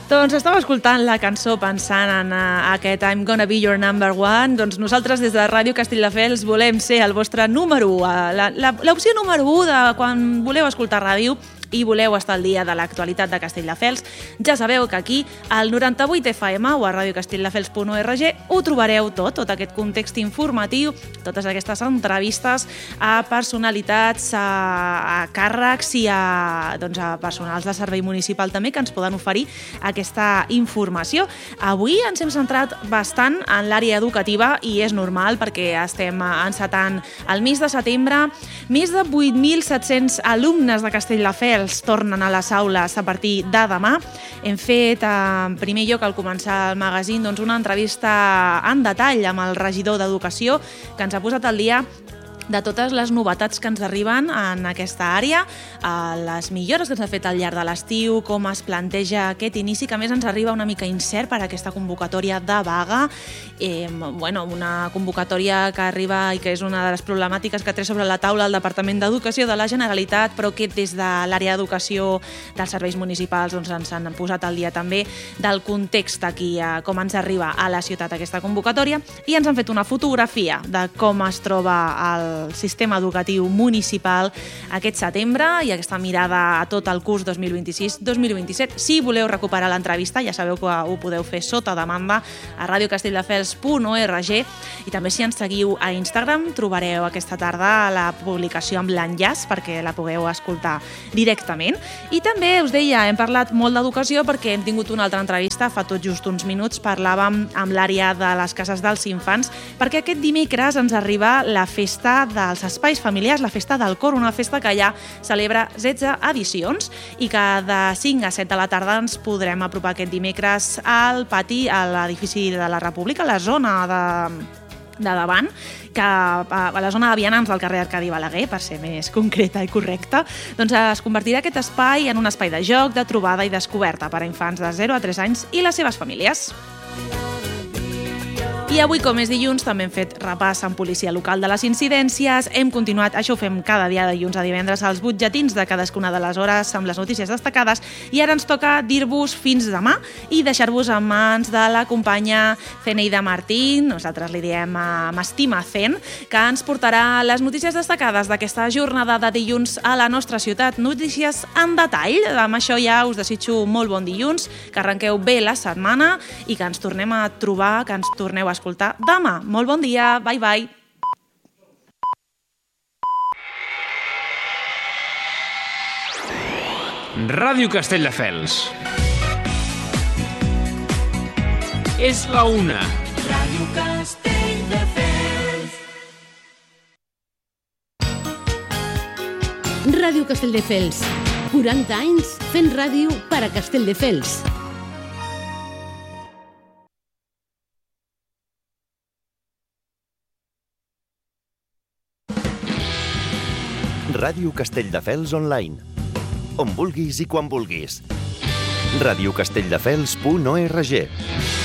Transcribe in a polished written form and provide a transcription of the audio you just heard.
Doncs estava escoltant la cançó pensant en aquest I'm Gonna Be Your Number One. Doncs nosaltres des de Ràdio Castelldefels volem ser el vostre número 1, l'opció número 1 de quan voleu escoltar ràdio i voleu estar al dia de l'actualitat de Castelldefels. Ja sabeu que aquí, al 98 FM o a radiocastelldefels.org, ho trobareu tot aquest context informatiu, totes aquestes entrevistes a personalitats, a càrrecs i a personals de servei municipal també que ens poden oferir aquesta informació. Avui ens hem centrat bastant en l'àrea educativa i és normal perquè estem encetant el mes de setembre. Més de 8.700 alumnes de Castelldefels tornen a les aules a partir de demà. Hem fet, en primer lloc, al començar el magazín, una entrevista en detall amb el regidor d'Educació, que ens ha posat al dia de totes les novetats que ens arriben en aquesta àrea, les millores que s'ha fet al llarg de l'estiu, com es planteja aquest inici, que a més ens arriba una mica incert per aquesta convocatòria de vaga, una convocatòria que arriba i que és una de les problemàtiques que té sobre la taula el Departament d'Educació de la Generalitat, però que des de l'àrea d'educació dels serveis municipals ens han posat al dia també del context aquí, com ens arriba a la ciutat aquesta convocatòria, i ens han fet una fotografia de com es troba el sistema educatiu municipal aquest setembre i aquesta mirada a tot el curs 2026-2027. Si voleu recuperar l'entrevista, ja sabeu que ho podeu fer sota demanda a radiocastelldefels.org, i també si ens seguiu a Instagram trobareu aquesta tarda la publicació amb l'enllaç perquè la pugueu escoltar directament. I també us deia, hem parlat molt d'educació perquè hem tingut una altra entrevista fa tot just uns minuts. Parlàvem amb l'àrea de les cases dels infants perquè aquest dimecres ens arriba la festa dels espais familiars, la festa del cor, una festa que ja celebra 16 edicions i que de 5 a 7 de la tarda ens podrem apropar aquest dimecres al pati, a l'edifici de la República, a la zona de davant, a la zona de vianants del carrer Arcadi Balaguer, per ser més concreta i correcta. Doncs es convertirà aquest espai en un espai de joc, de trobada i descoberta per a infants de 0 a 3 anys i les seves famílies. I avui, com és dilluns, també hem fet repàs amb policia local de les incidències. Hem continuat, això ho fem cada dia de dilluns a divendres, als butlletins de cadascuna de les hores amb les notícies destacades. I ara ens toca dir-vos fins demà i deixar-vos en mans de la companya Zeneida Martín, nosaltres li diem m'estima Zen, que ens portarà les notícies destacades d'aquesta jornada de dilluns a la nostra ciutat. Notícies en detall. Amb això ja us desitjo molt bon dilluns, que arrenqueu bé la setmana i que ens tornem a trobar, que ens torneu a escoltar demà. Molt bon dia, bye bye. Ràdio Castelldefels. És la 1. Ràdio Castelldefels. Ràdio Castelldefels. 40 anys fent ràdio per a Castelldefels. Ràdio Castelldefels Online. On vulguis i quan vulguis. radiocastelldefels.org